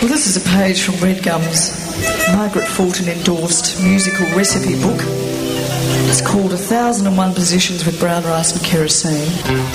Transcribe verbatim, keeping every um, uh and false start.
Well, this is a page from Red Gum's Margaret Fulton endorsed musical recipe book. It's called A Thousand and One Positions with Brown Rice and Kerosene.